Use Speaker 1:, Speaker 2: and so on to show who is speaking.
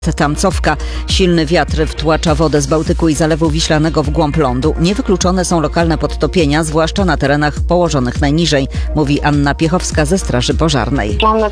Speaker 1: Tamcowka. Silny wiatr wtłacza wodę z Bałtyku i Zalewu Wiślanego w głąb lądu. Niewykluczone są lokalne podtopienia, zwłaszcza na terenach położonych najniżej, mówi Anna Piechowska ze Straży Pożarnej.
Speaker 2: Mamy